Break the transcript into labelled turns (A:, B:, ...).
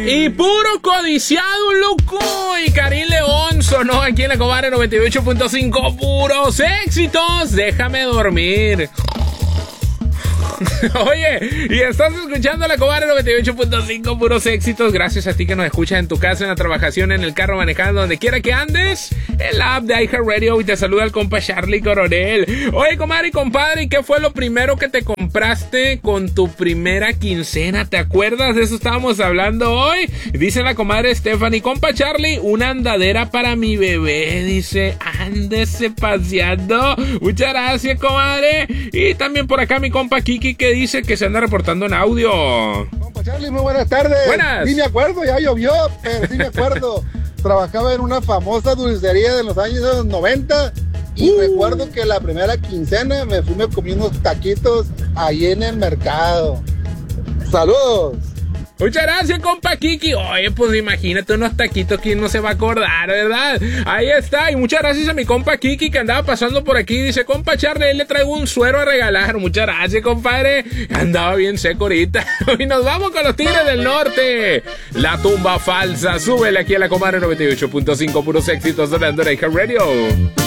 A: Y puro codiciado, loco. Y Karim León sonó aquí en la Comadre 98.5. Puros éxitos. Déjame dormir. Oye, y estás escuchando la Comadre 98.5, puros éxitos. Gracias a ti que nos escuchas en tu casa, en la trabajación, en el carro, manejando, donde quiera que andes. El app de iHeartRadio. Y te saluda el compa Charlie Coronel. Oye, comadre y compadre, ¿qué fue lo primero que te compraste con tu primera quincena? ¿Te acuerdas? De eso estábamos hablando hoy. Dice la comadre Stephanie: compa Charlie, una andadera para mi bebé. Dice, ándese paseando. Muchas gracias, comadre. Y también por acá mi compa Kiki, que dice que se anda reportando en audio.
B: Compa Charlie, muy buenas tardes.
A: Buenas.
B: Sí me acuerdo, ya llovió, pero sí me acuerdo. Trabajaba en una famosa dulcería de los años 90 y recuerdo que la primera quincena me fui, me comí unos taquitos ahí en el mercado. ¡Saludos!
A: Muchas gracias, compa Kiki. Oye, pues imagínate unos taquitos, ¿quién no se va a acordar, verdad? Ahí está. Y muchas gracias a mi compa Kiki, que andaba pasando por aquí. Dice, compa Charlie, le traigo un suero a regalar. Muchas gracias, compadre. Andaba bien seco ahorita. Y nos vamos con los Tigres del Norte. La tumba falsa. Súbele aquí a la Comadre 98.5, puros éxitos de la iHeartRadio.